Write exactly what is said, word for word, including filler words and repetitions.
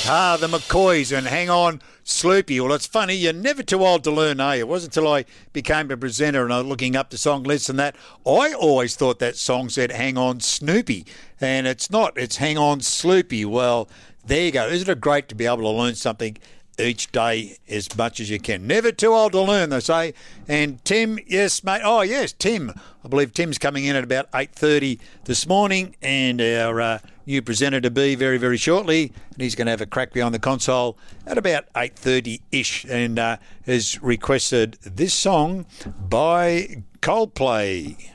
Ah, the McCoys and Hang On Sloopy. Well, it's funny, you're never too old to learn, are you? It wasn't until I became a presenter and I was looking up the song lists and that, I always thought that song said Hang On Snoopy. And it's not, it's Hang On Sloopy. Well, there you go. Isn't it great to be able to learn something each day as much as you can? Never too old to learn, they say. And Tim, yes, mate. Oh, yes, Tim. I believe Tim's coming in at about eight thirty this morning, and our uh, new presenter to be very, very shortly. And he's going to have a crack behind the console at about eight thirty-ish, and uh, has requested this song by Coldplay.